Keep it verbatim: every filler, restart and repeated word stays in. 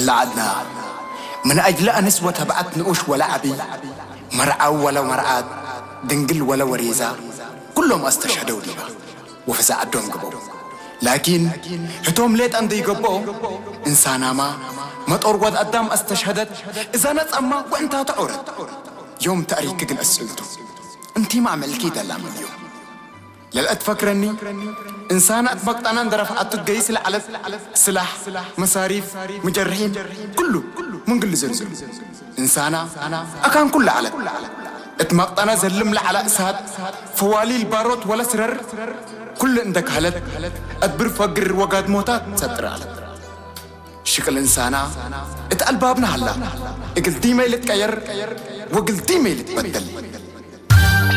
هلا عدنا من أجل أنسوة تبعت نقوش ولا عبي مرعو ولا مرعاد دنقل ولا وريزة كلهم استشهدوا ديبا وفزع عدهم قبو لكن هتوم ليت أندي قبو إنسانا ما ما تقرود قدام استشهدت إذا نتأما وإنت تعرض يوم تأريك قل أسئلته انتي ما عملكي دلام اليوم للأت فكرني إنسان أتبقت أنا اندرف أتقيس على سلاح مصاريف مجرحين كله من قل زلزل إنسانا أكان كله على اتمقت أنا زلم على أسهاد فوالي الباروت ولا سرر كل عندك هلت أدبر فقر وقاد موتات ستر على شكل إنسانا اتقل بابنا هلا اقل ديما يلتكير وقل ديما يلتبدل